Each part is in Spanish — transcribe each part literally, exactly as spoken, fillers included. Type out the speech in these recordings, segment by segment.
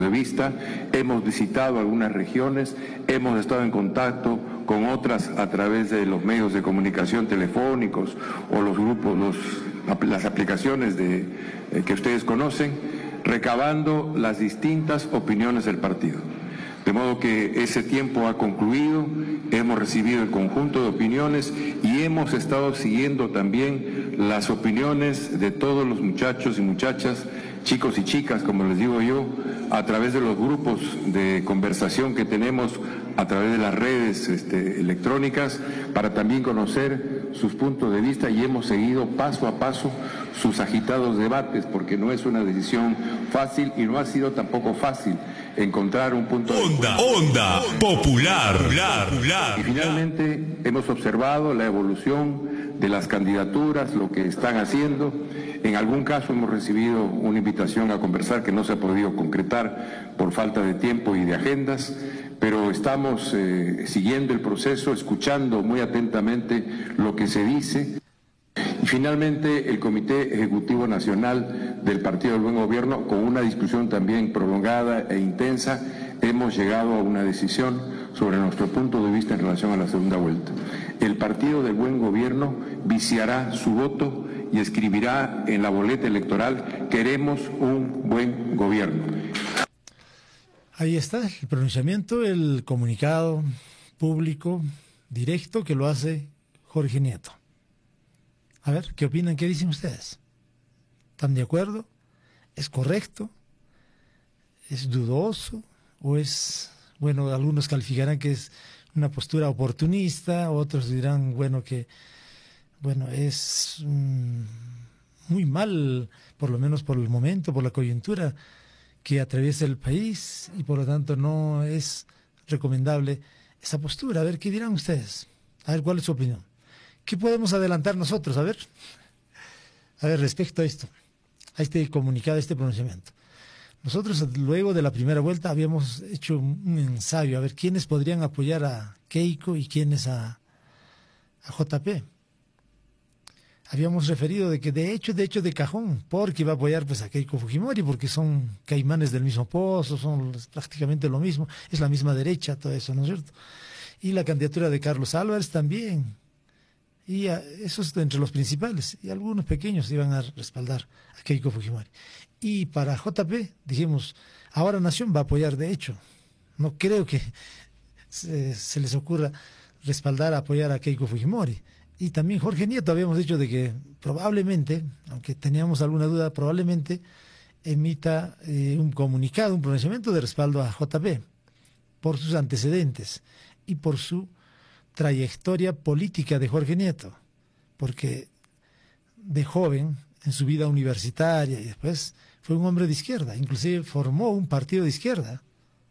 de vista, hemos visitado algunas regiones, hemos estado en contacto con otras a través de los medios de comunicación telefónicos o los grupos, los, las aplicaciones de, eh, que ustedes conocen, recabando las distintas opiniones del partido. De modo que ese tiempo ha concluido, hemos recibido el conjunto de opiniones y hemos estado siguiendo también las opiniones de todos los muchachos y muchachas, chicos y chicas, como les digo yo, a través de los grupos de conversación que tenemos a través de las redes este, electrónicas, para también conocer sus puntos de vista, y hemos seguido paso a paso sus agitados debates, porque no es una decisión fácil y no ha sido tampoco fácil encontrar un punto de Onda, onda popular, popular. Y finalmente hemos observado la evolución de las candidaturas, lo que están haciendo. En algún caso hemos recibido una invitación a conversar que no se ha podido concretar por falta de tiempo y de agendas, pero estamos eh, siguiendo el proceso, escuchando muy atentamente lo que se dice. Y finalmente el Comité Ejecutivo Nacional del Partido del Buen Gobierno, con una discusión también prolongada e intensa, hemos llegado a una decisión sobre nuestro punto de vista en relación a la segunda vuelta. El Partido del Buen Gobierno viciará su voto y escribirá en la boleta electoral: queremos un buen gobierno. Ahí está el pronunciamiento, el comunicado público directo que lo hace Jorge Nieto. A ver, ¿qué opinan? ¿Qué dicen ustedes? ¿Están de acuerdo? ¿Es correcto? ¿Es dudoso? ¿O es, bueno, algunos calificarán que es una postura oportunista, otros dirán, bueno, que, bueno, es mmm, muy mal, por lo menos por el momento, por la coyuntura que atraviesa el país, y por lo tanto no es recomendable esa postura? A ver, ¿qué dirán ustedes? A ver, ¿cuál es su opinión? ¿Qué podemos adelantar nosotros? A ver, a ver, respecto a esto, a este comunicado, a este pronunciamiento. Nosotros, luego de la primera vuelta, habíamos hecho un ensayo, a ver quiénes podrían apoyar a Keiko y quiénes a, a J P. Habíamos referido de que de hecho, de hecho de cajón, porque iba a apoyar pues a Keiko Fujimori, porque son caimanes del mismo pozo, son prácticamente lo mismo, es la misma derecha, todo eso, ¿no es cierto? Y la candidatura de Carlos Álvarez también. Y a, esos entre los principales, y algunos pequeños iban a respaldar a Keiko Fujimori. Y para J P dijimos, ahora Nación va a apoyar de hecho. No creo que se, se les ocurra respaldar, apoyar a Keiko Fujimori. Y también Jorge Nieto habíamos dicho de que probablemente, aunque teníamos alguna duda, probablemente emita eh, un comunicado, un pronunciamiento de respaldo a J P por sus antecedentes y por su trayectoria política de Jorge Nieto, porque de joven, en su vida universitaria y después, fue un hombre de izquierda, inclusive formó un partido de izquierda,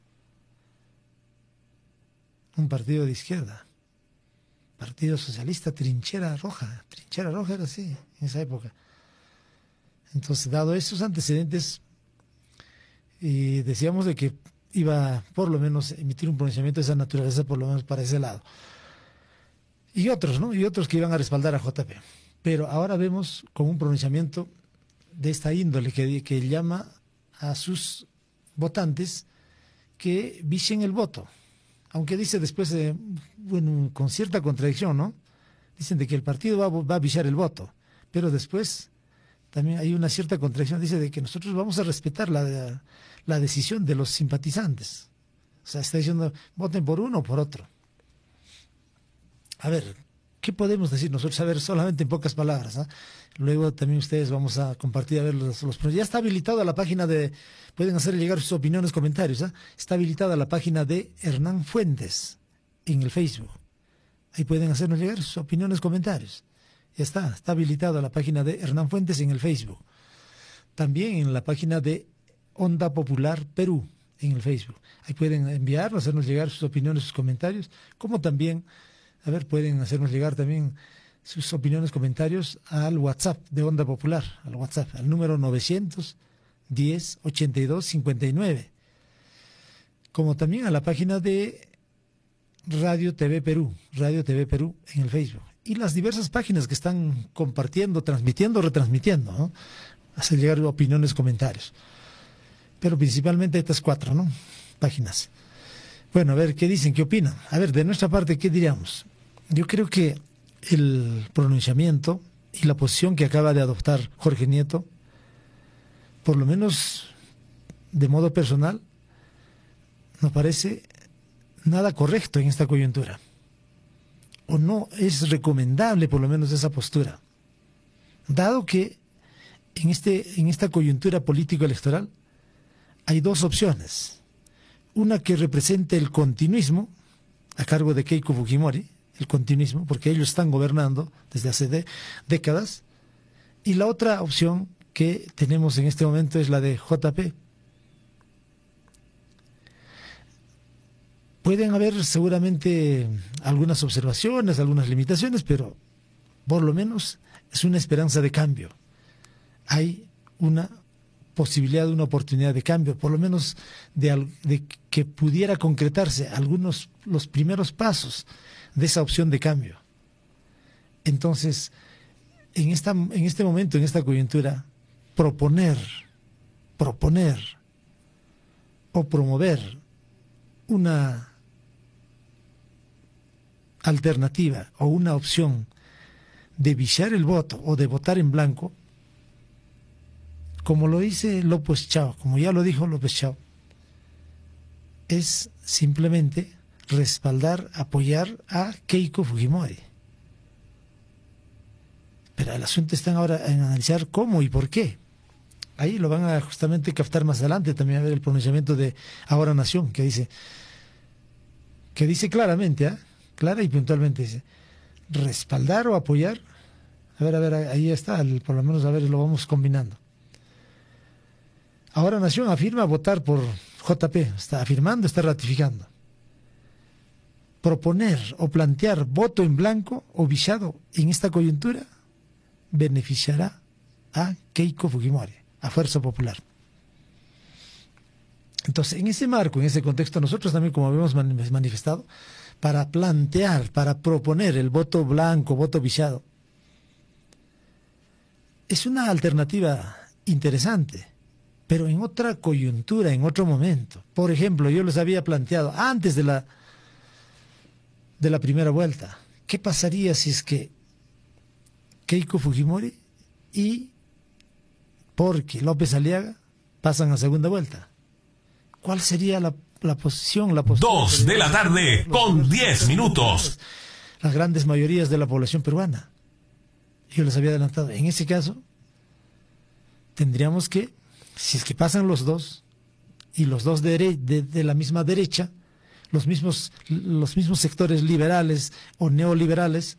un partido de izquierda, Partido Socialista Trinchera Roja, Trinchera Roja era así, en esa época. Entonces, dado esos antecedentes, y decíamos de que iba por lo menos a emitir un pronunciamiento de esa naturaleza, por lo menos para ese lado. Y otros, ¿no? Y otros que iban a respaldar a J P. Pero ahora vemos con un pronunciamiento de esta índole que, que llama a sus votantes que vicien el voto. Aunque dice después, eh, bueno, con cierta contradicción, ¿no? Dicen de que el partido va, va a viciar el voto, pero después también hay una cierta contradicción. Dice de que nosotros vamos a respetar la, la decisión de los simpatizantes. O sea, está diciendo, voten por uno o por otro. A ver, ¿qué podemos decir nosotros? A ver, solamente en pocas palabras, ¿eh? Luego también ustedes vamos a compartir a ver los, los ya está habilitada la página de, pueden hacer llegar sus opiniones, comentarios, ¿eh? Está habilitada la página de Hernán Fuentes en el Facebook. Ahí pueden hacernos llegar sus opiniones, comentarios. Ya está, está habilitada la página de Hernán Fuentes en el Facebook. También en la página de Onda Popular Perú en el Facebook. Ahí pueden enviar, hacernos llegar sus opiniones, sus comentarios, como también, a ver, pueden hacernos llegar también sus opiniones, comentarios al WhatsApp de Onda Popular, al WhatsApp, al número novecientos diez, ochenta y dos, cincuenta y nueve. Como también a la página de Radio T V Perú, Radio T V Perú en el Facebook. Y las diversas páginas que están compartiendo, transmitiendo, retransmitiendo, ¿no? Hacer llegar opiniones, comentarios. pero principalmente estas cuatro, ¿no?, páginas. Bueno, a ver, ¿qué dicen? ¿Qué opinan? A ver, de nuestra parte, ¿qué diríamos? Yo creo que el pronunciamiento y la posición que acaba de adoptar Jorge Nieto, por lo menos de modo personal, no parece nada correcto en esta coyuntura. O no es recomendable, por lo menos, esa postura. Dado que en, este, en esta coyuntura político-electoral hay dos opciones. Una que represente el continuismo, a cargo de Keiko Fujimori, el continuismo, porque ellos están gobernando desde hace de, décadas, y la otra opción que tenemos en este momento es la de J P. Pueden haber seguramente algunas observaciones, algunas limitaciones, pero por lo menos es una esperanza de cambio. Hay una posibilidad, una oportunidad de cambio, por lo menos de, de que pudiera concretarse algunos los primeros pasos de esa opción de cambio. Entonces, en esta, en este momento, en esta coyuntura, proponer, proponer o promover una alternativa o una opción de viciar el voto o de votar en blanco, como lo dice López Chao, como ya lo dijo López Chao, es simplemente respaldar, apoyar a Keiko Fujimori. Pero el asunto está ahora en analizar cómo y por qué. Ahí lo van a justamente captar más adelante, también a ver el pronunciamiento de Ahora Nación, que dice, que dice claramente, ¿eh? clara y puntualmente, dice, respaldar o apoyar. A ver, a ver, ahí está, el, por lo menos a ver, lo vamos combinando. Ahora Nación afirma votar por J P, está afirmando, está ratificando. Proponer o plantear voto en blanco o viciado en esta coyuntura beneficiará a Keiko Fujimori, a Fuerza Popular. Entonces, en ese marco, en ese contexto, nosotros también, como habíamos manifestado, para plantear, para proponer el voto blanco, voto viciado, es una alternativa interesante, pero en otra coyuntura, en otro momento. Por ejemplo, yo les había planteado antes de la de la primera vuelta, ¿qué pasaría si es que Keiko Fujimori y Porky López Aliaga pasan a segunda vuelta? ¿Cuál sería la, la posición? La Dos de la tarde con diez minutos. Las grandes mayorías de la población peruana. Yo les había adelantado. En ese caso, tendríamos que, si es que pasan los dos, y los dos de, de, de la misma derecha, los mismos, los mismos sectores liberales o neoliberales,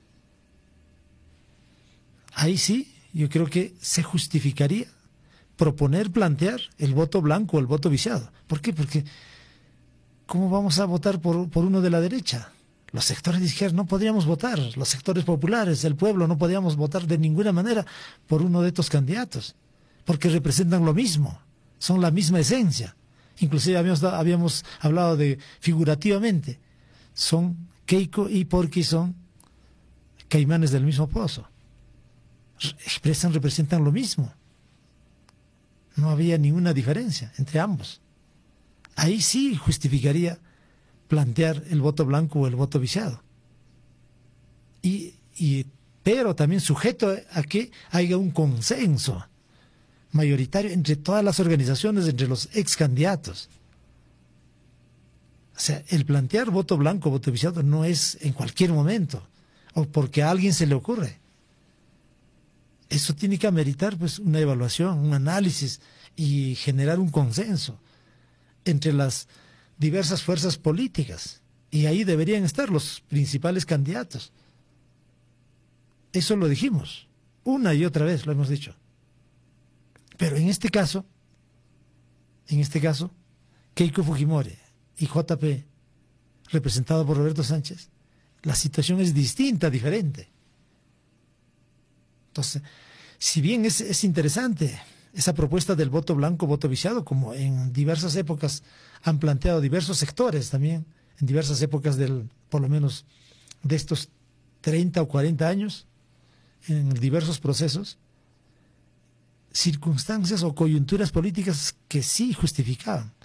ahí sí, yo creo que se justificaría proponer, plantear el voto blanco o el voto viciado. ¿Por qué? Porque ¿cómo vamos a votar por, por uno de la derecha? Los sectores de izquierda no podríamos votar, los sectores populares, el pueblo, no podríamos votar de ninguna manera por uno de estos candidatos, porque representan lo mismo, son la misma esencia. Inclusive habíamos, habíamos hablado de figurativamente, son Keiko y Porky son caimanes del mismo pozo, expresan, representan lo mismo. No había ninguna diferencia entre ambos. Ahí sí justificaría plantear el voto blanco o el voto viciado. Y, y, pero también sujeto a que haya un consenso mayoritario entre todas las organizaciones, entre los ex candidatos. O sea, el plantear voto blanco o voto viciado no es en cualquier momento o porque a alguien se le ocurre. Eso tiene que ameritar pues una evaluación, un análisis y generar un consenso entre las diversas fuerzas políticas. Y ahí deberían estar los principales candidatos. Eso lo dijimos, una y otra vez lo hemos dicho. Pero en este caso, en este caso, Keiko Fujimori y J P, representado por Roberto Sánchez, la situación es distinta, diferente. Entonces, si bien es, es interesante esa propuesta del voto blanco, voto viciado, como en diversas épocas han planteado diversos sectores también, en diversas épocas del, por lo menos de estos treinta o cuarenta años, en diversos procesos, circunstancias o coyunturas políticas que sí justificaban